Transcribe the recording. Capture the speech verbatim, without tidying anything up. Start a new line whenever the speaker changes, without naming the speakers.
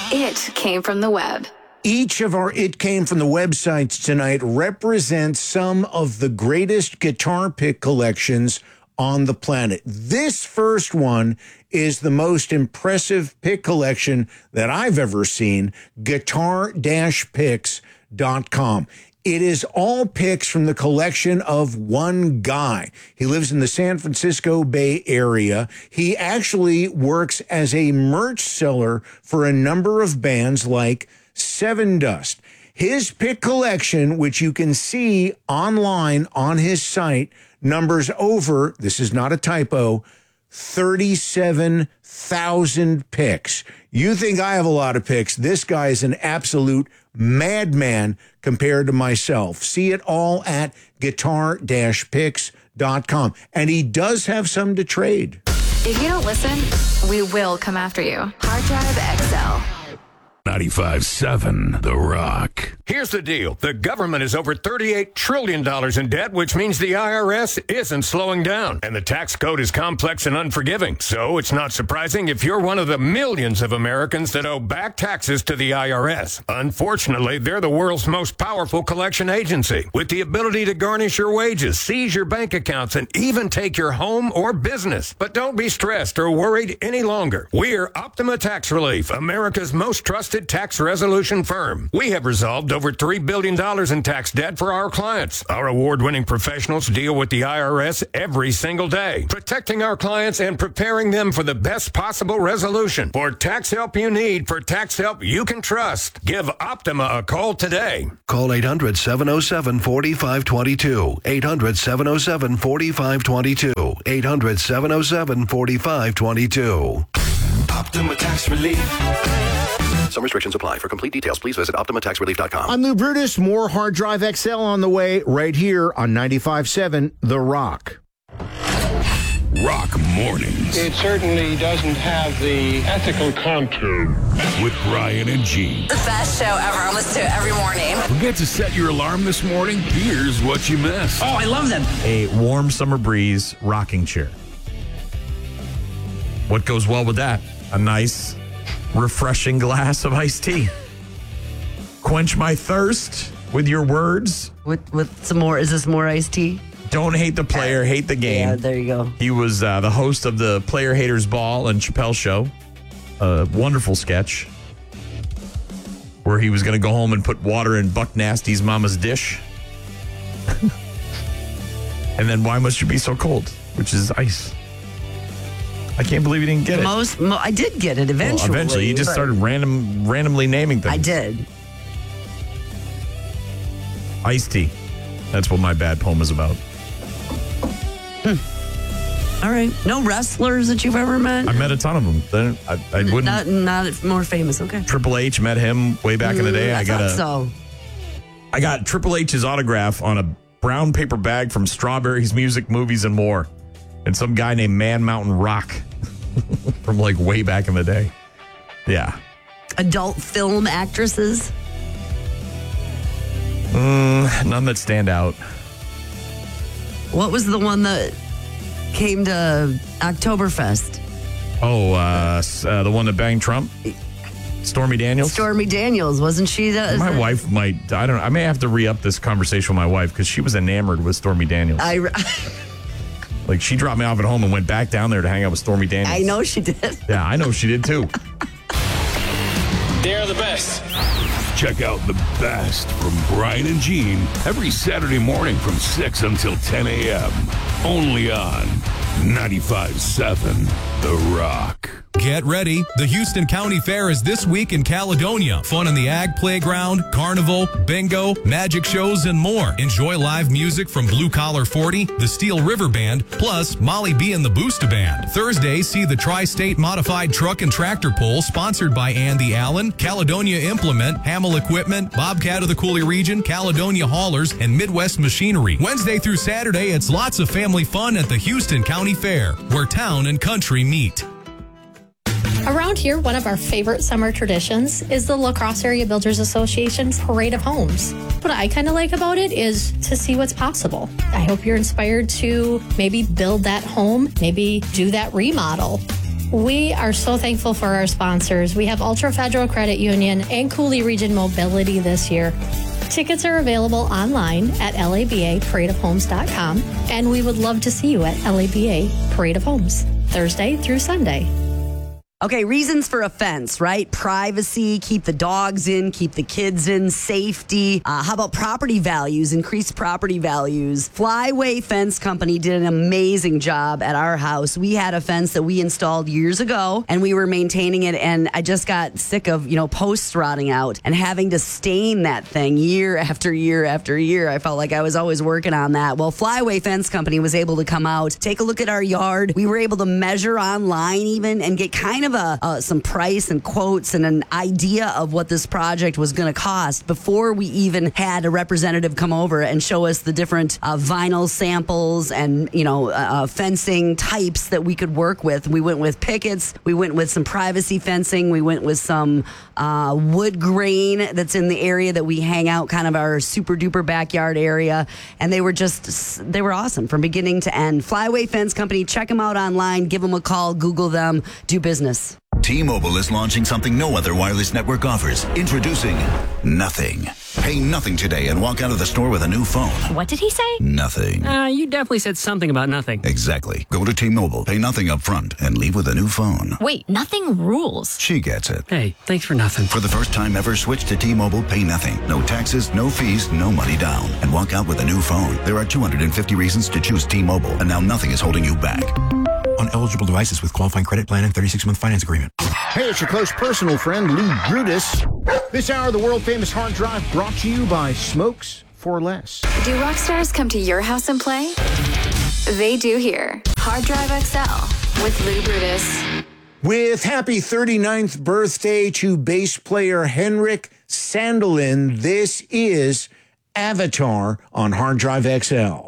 It came from the web.
Each of our It Came From the websites tonight represents some of the greatest guitar pick collections on the planet. This first one is the most impressive pick collection that I've ever seen, guitar dash picks dot com. It is all picks from the collection of one guy. He lives in the San Francisco Bay Area. He actually works as a merch seller for a number of bands like Seven Dust. His pick collection, which you can see online on his site, numbers over, this is not a typo, thirty-seven thousand picks. You think I have a lot of picks. This guy is an absolute madman compared to myself. See it all at guitar dash picks dot com. And he does have some to trade.
If you don't listen, we will come after you. Hard Drive X L.
ninety-five seven The Rock.
Here's the deal. The government is over thirty-eight trillion dollars in debt, which means the I R S isn't slowing down. And the tax code is complex and unforgiving. So it's not surprising if you're one of the millions of Americans that owe back taxes to the I R S. Unfortunately, they're the world's most powerful collection agency, with the ability to garnish your wages, seize your bank accounts, and even take your home or business. But don't be stressed or worried any longer. We're Optima Tax Relief, America's most trusted tax resolution firm. We have resolved over three billion dollars in tax debt for our clients. Our award-winning professionals deal with the I R S every single day, protecting our clients and preparing them for the best possible resolution. For tax help you need, for tax help you can trust, give Optima a call today.
Call eight hundred, seven oh seven, four five two two. eight hundred, seven oh seven, four five two two. eight hundred, seven oh seven, four five two two.
Optima Tax Relief.
Some restrictions apply. For complete details, please visit optima tax relief dot com.
I'm Lou Brutus. More Hard Drive X L on the way right here on ninety-five seven The Rock.
Rock Mornings.
It certainly doesn't have the ethical contour.
With Brian and Gene.
The best show ever. I listen to it every morning.
Forget to set your alarm this morning? Here's what you missed.
Oh, I love them. A warm summer breeze rocking chair. What goes well with that? A nice, refreshing glass of iced tea. Quench my thirst with your words.
With with some more, is this more iced tea?
Don't hate the player, hate the game.
Yeah, there you go.
He was uh, the host of the Player Haters Ball and Chappelle Show. A wonderful sketch where he was going to go home and put water in Buck Nasty's mama's dish. And then why must you be so cold? Which is ice. I can't believe you didn't get it.
Most, mo- I did get it eventually.
Well, eventually, you just started random, randomly naming things.
I did.
Iced tea. That's what my bad poem is about.
Hmm. All right. No wrestlers that you've ever met?
I met a ton of them. I, I wouldn't.
Not, not more famous. Okay.
Triple H, met him way back mm, in the day.
I,
I got a,
so.
I got Triple H's autograph on a brown paper bag from Strawberries Music, Movies, and More. And some guy named Man Mountain Rock from like way back in the day. Yeah.
Adult film actresses?
Mm, none that stand out.
What was the one that came to Oktoberfest?
Oh, uh, uh, the one that banged Trump? Stormy Daniels?
Stormy Daniels, wasn't she? That,
my
that?
wife might, I don't know, I may have to re-up this conversation with my wife because she was enamored with Stormy Daniels.
I...
Like, she dropped me off at home and went back down there to hang out with Stormy Daniels.
I know she did.
Yeah, I know she did, too.
They're the best.
Check out the best from Brian and Gene every Saturday morning from six until ten a.m. Only on ninety-five seven The Rock.
Get ready. The Houston County Fair is this week in Caledonia. Fun in the Ag Playground, Carnival, Bingo, magic shows, and more. Enjoy live music from Blue Collar forty, the Steel River Band, plus Molly B and the Boosta Band. Thursday, see the Tri-State Modified Truck and Tractor Pull, sponsored by Andy Allen, Caledonia Implement, Hamel Equipment, Bobcat of the Coulee Region, Caledonia Haulers, and Midwest Machinery. Wednesday through Saturday, it's lots of family fun at the Houston County Fair, where town and country meet.
Around here, one of our favorite summer traditions is the La Crosse Area Builders Association's Parade of Homes. What I kind of like about it is to see what's possible. I hope you're inspired to maybe build that home, maybe do that remodel. We are so thankful for our sponsors. We have Ultra Federal Credit Union and Cooley Region Mobility this year. Tickets are available online at laba parade of homes dot com, and we would love to see you at laba Parade of Homes, Thursday through Sunday.
Okay, reasons for offense, right? Privacy, keep the dogs in, keep the kids in, safety. Uh, how about property values, increased property values? Flyway Fence Company did an amazing job at our house. We had a fence that we installed years ago, and we were maintaining it, and I just got sick of, you know, posts rotting out and having to stain that thing year after year after year. I felt like I was always working on that. Well, Flyway Fence Company was able to come out, take a look at our yard. We were able to measure online even and get kind of A, uh, some price and quotes and an idea of what this project was going to cost before we even had a representative come over and show us the different uh, vinyl samples and, you know, uh, fencing types that we could work with. We went with pickets. We went with some privacy fencing. We went with some uh, wood grain that's in the area that we hang out, kind of our super duper backyard area. And they were just, they were awesome from beginning to end. Flyway Fence Company, check them out online, give them a call, Google them, do business.
T-Mobile is launching something no other wireless network offers. Introducing Nothing. Pay nothing today and walk out of the store with a new phone.
What did he say?
Nothing.
Uh, you definitely said something about nothing.
Exactly. Go to T-Mobile, pay nothing up front, and leave with a new phone.
Wait, nothing rules.
She gets it.
Hey, thanks for nothing.
For the first time ever, switch to T-Mobile, pay nothing. No taxes, no fees, no money down. And walk out with a new phone. There are two hundred fifty reasons to choose T-Mobile, and now nothing is holding you back.
On eligible devices with qualifying credit plan and thirty-six month finance agreement.
Hey, it's your close personal friend, Lou Brutus. This hour of the world-famous Hard Drive brought to you by Smokes for Less.
Do rock stars come to your house and play? They do here. Hard Drive X L with Lou Brutus.
With happy thirty-ninth birthday to bass player Henrik Sandelin, this is Avatar on Hard Drive X L.